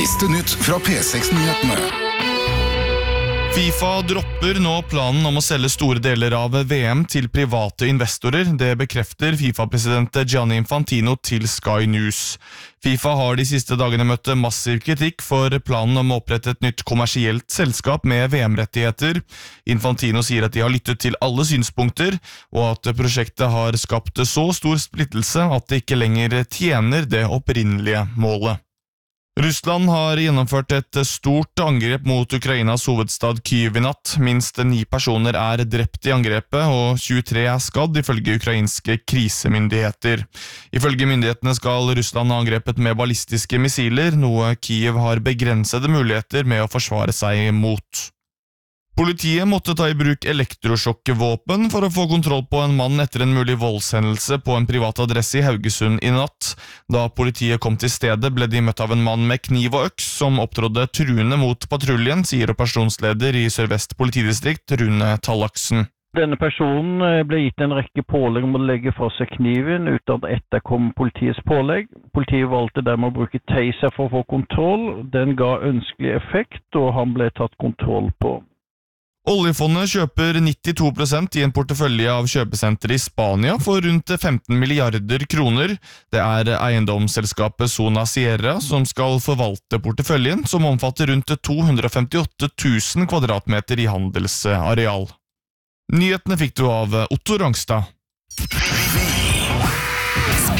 Siste nytt fra P6-nyhetene. FIFA dropper nå planen om å selge store deler av VM til private investorer. Det bekrefter FIFA-president Gianni Infantino til Sky News. FIFA har de siste dagene møtt massiv kritikk for planen om å opprette et nytt kommersielt selskap med VM-rettigheter. Infantino sier at de har lyttet til alle synspunkter, og at prosjektet har skapt så stor splittelse at det ikke lenger tjener det opprinnelige målet. Russland har gjennomført et stort angrep mot Ukrainas hovedstad Kyiv i natt. Minst 9 personer er drept i angrepet, og 23 er skadd, ifølge ukrainske krisemyndigheter. Ifølge myndighetene skal Russland ha angrepet med ballistiske missiler, noe Kyiv har begrensede muligheter med å forsvare seg mot. Politiet måtte ta i bruk elektrosjokkvåpen for å få kontroll på en mann etter en mulig voldshendelse på en privat adresse i Haugesund i natt. Da politiet kom til stedet, ble de møtt av en mann med kniv og øks som opptrådde truende mot patruljen, sier operasjonsleder i Sør-Vest politidistrikt, Rune Tallaksen. Denne personen ble gitt en rekke pålegg om å legge fra seg kniven uten at etterkom politiets pålegg. Politiet valgte dermed å bruke taser for å få kontroll. Den ga ønskelig effekt, og han ble tatt kontroll på. Oljefondet kjøper 92% i en portefølje av kjøpesentre i Spania for rundt 15 milliarder kroner. Det er eiendomsselskapet Zona Sierra som skal forvalte porteføljen, som omfatter rundt 258 000 kvadratmeter i handelsareal. Nyhetene fikk du av Otto Rangstad.